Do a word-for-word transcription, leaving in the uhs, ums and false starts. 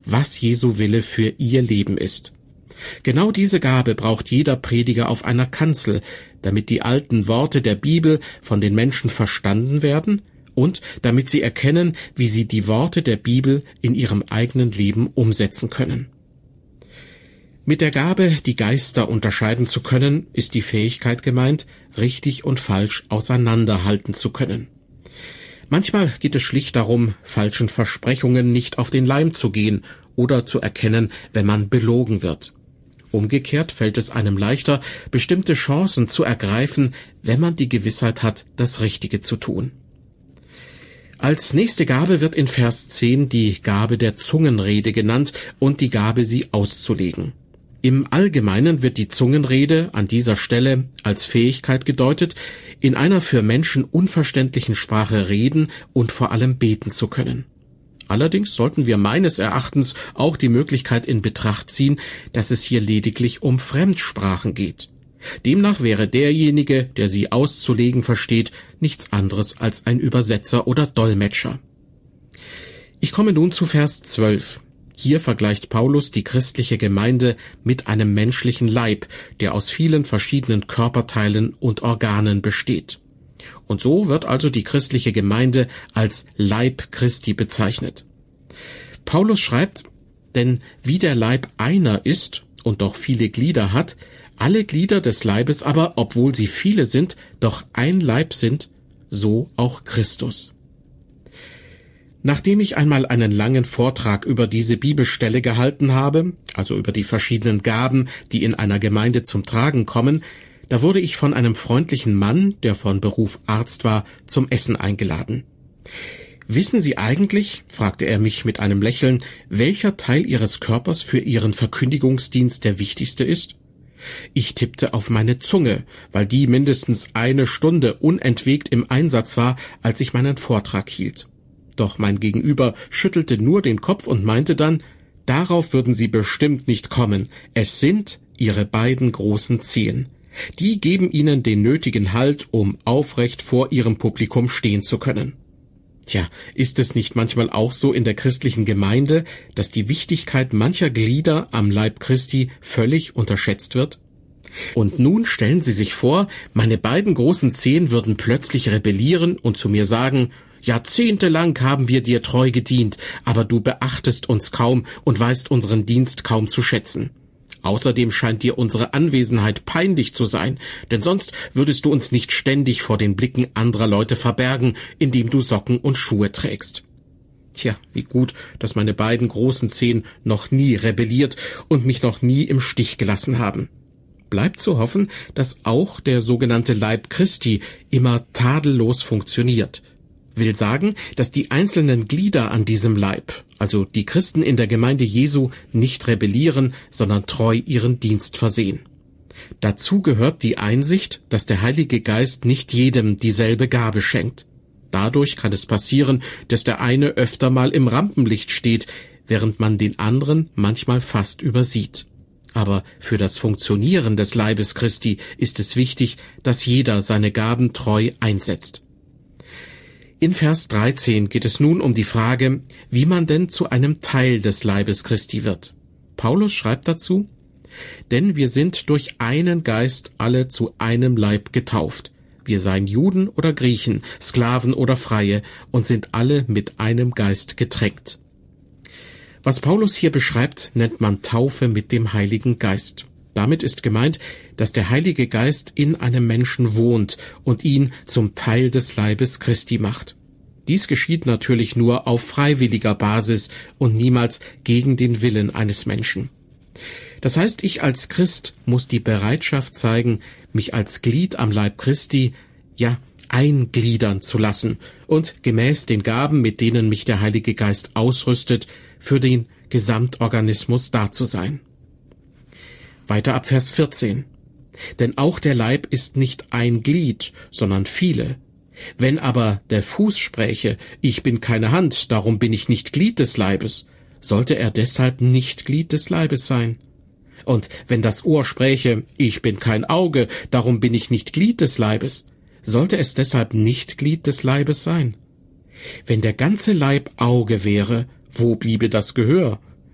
was Jesu Wille für ihr Leben ist. Genau diese Gabe braucht jeder Prediger auf einer Kanzel, damit die alten Worte der Bibel von den Menschen verstanden werden und damit sie erkennen, wie sie die Worte der Bibel in ihrem eigenen Leben umsetzen können. Mit der Gabe, die Geister unterscheiden zu können, ist die Fähigkeit gemeint, richtig und falsch auseinanderhalten zu können. Manchmal geht es schlicht darum, falschen Versprechungen nicht auf den Leim zu gehen oder zu erkennen, wenn man belogen wird. Umgekehrt fällt es einem leichter, bestimmte Chancen zu ergreifen, wenn man die Gewissheit hat, das Richtige zu tun. Als nächste Gabe wird in Vers zehn die Gabe der Zungenrede genannt und die Gabe, sie auszulegen. Im Allgemeinen wird die Zungenrede an dieser Stelle als Fähigkeit gedeutet, in einer für Menschen unverständlichen Sprache reden und vor allem beten zu können. Allerdings sollten wir meines Erachtens auch die Möglichkeit in Betracht ziehen, dass es hier lediglich um Fremdsprachen geht. Demnach wäre derjenige, der sie auszulegen versteht, nichts anderes als ein Übersetzer oder Dolmetscher. Ich komme nun zu Vers zwölf. Hier vergleicht Paulus die christliche Gemeinde mit einem menschlichen Leib, der aus vielen verschiedenen Körperteilen und Organen besteht. Und so wird also die christliche Gemeinde als Leib Christi bezeichnet. Paulus schreibt, denn wie der Leib einer ist und doch viele Glieder hat, alle Glieder des Leibes aber, obwohl sie viele sind, doch ein Leib sind, so auch Christus. Nachdem ich einmal einen langen Vortrag über diese Bibelstelle gehalten habe, also über die verschiedenen Gaben, die in einer Gemeinde zum Tragen kommen, da wurde ich von einem freundlichen Mann, der von Beruf Arzt war, zum Essen eingeladen. »Wissen Sie eigentlich«, fragte er mich mit einem Lächeln, »welcher Teil Ihres Körpers für Ihren Verkündigungsdienst der wichtigste ist?« Ich tippte auf meine Zunge, weil die mindestens eine Stunde unentwegt im Einsatz war, als ich meinen Vortrag hielt. Doch mein Gegenüber schüttelte nur den Kopf und meinte dann, darauf würden Sie bestimmt nicht kommen. Es sind Ihre beiden großen Zehen. Die geben Ihnen den nötigen Halt, um aufrecht vor Ihrem Publikum stehen zu können. Tja, ist es nicht manchmal auch so in der christlichen Gemeinde, dass die Wichtigkeit mancher Glieder am Leib Christi völlig unterschätzt wird? Und nun stellen Sie sich vor, meine beiden großen Zehen würden plötzlich rebellieren und zu mir sagen, jahrzehntelang haben wir dir treu gedient, aber du beachtest uns kaum und weißt unseren Dienst kaum zu schätzen. Außerdem scheint dir unsere Anwesenheit peinlich zu sein, denn sonst würdest du uns nicht ständig vor den Blicken anderer Leute verbergen, indem du Socken und Schuhe trägst. Tja, wie gut, dass meine beiden großen Zehen noch nie rebelliert und mich noch nie im Stich gelassen haben. Bleibt zu hoffen, dass auch der sogenannte Leib Christi immer tadellos funktioniert. Will sagen, dass die einzelnen Glieder an diesem Leib, also die Christen in der Gemeinde Jesu, nicht rebellieren, sondern treu ihren Dienst versehen. Dazu gehört die Einsicht, dass der Heilige Geist nicht jedem dieselbe Gabe schenkt. Dadurch kann es passieren, dass der eine öfter mal im Rampenlicht steht, während man den anderen manchmal fast übersieht. Aber für das Funktionieren des Leibes Christi ist es wichtig, dass jeder seine Gaben treu einsetzt. In Vers dreizehn geht es nun um die Frage, wie man denn zu einem Teil des Leibes Christi wird. Paulus schreibt dazu, denn wir sind durch einen Geist alle zu einem Leib getauft. Wir seien Juden oder Griechen, Sklaven oder Freie und sind alle mit einem Geist getränkt. Was Paulus hier beschreibt, nennt man Taufe mit dem Heiligen Geist. Damit ist gemeint, dass der Heilige Geist in einem Menschen wohnt und ihn zum Teil des Leibes Christi macht. Dies geschieht natürlich nur auf freiwilliger Basis und niemals gegen den Willen eines Menschen. Das heißt, ich als Christ muss die Bereitschaft zeigen, mich als Glied am Leib Christi, ja, eingliedern zu lassen und gemäß den Gaben, mit denen mich der Heilige Geist ausrüstet, für den Gesamtorganismus da zu sein. Weiter ab Vers vierzehn. Denn auch der Leib ist nicht ein Glied, sondern viele. Wenn aber der Fuß spräche, ich bin keine Hand, darum bin ich nicht Glied des Leibes, sollte er deshalb nicht Glied des Leibes sein? Und wenn das Ohr spräche, ich bin kein Auge, darum bin ich nicht Glied des Leibes, sollte es deshalb nicht Glied des Leibes sein? Wenn der ganze Leib Auge wäre, wo bliebe das Gehör?